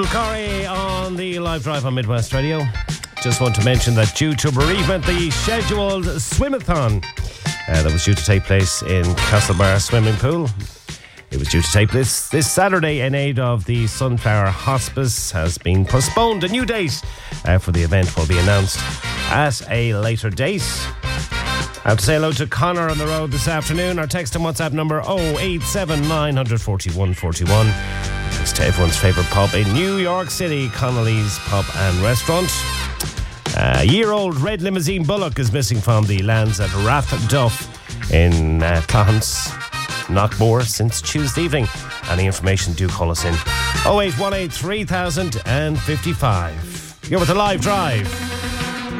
Corey on the live drive on Midwest Radio. Just want to mention that due to bereavement, the scheduled swimathon that was due to take place in Castlebar Swimming Pool, it was due to take place this Saturday in aid of the Sunflower Hospice, has been postponed. A new date for the event will be announced at a later date. I have to say hello to Connor on the road this afternoon. Our text and WhatsApp number 087 941 41. Thanks to everyone's favourite pub in New York City, Connolly's Pub and Restaurant. A year-old red limousine Bullock is missing from the lands at Rathduff in Clohans, Knockmore since Tuesday evening. Any information, do call us in 0818 3000 and 55. You're with the live drive.